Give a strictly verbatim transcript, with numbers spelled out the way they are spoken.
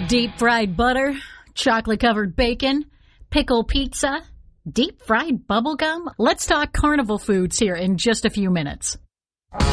Deep fried butter, chocolate covered bacon, pickle pizza, deep fried bubble gum. Let's talk carnival foods here in just a few minutes.